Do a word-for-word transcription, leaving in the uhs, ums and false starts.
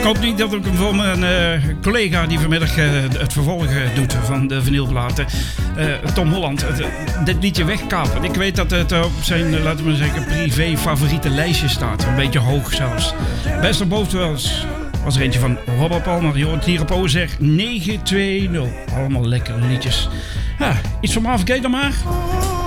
Ik hoop niet dat ik hem voor mijn uh, collega die vanmiddag uh, het vervolg doet van de vinylplaten, uh, Tom Holland, uh, dit liedje wegkapen. Ik weet dat het op zijn, uh, laten we zeggen, privé favoriete lijstje staat. Een beetje hoog zelfs. Best of Both Worlds was er eentje van Robert Palmer. Je hoort hier op O Z R negen twee nul. Allemaal lekkere liedjes. Ja, iets van Marvin Gaye dan maar.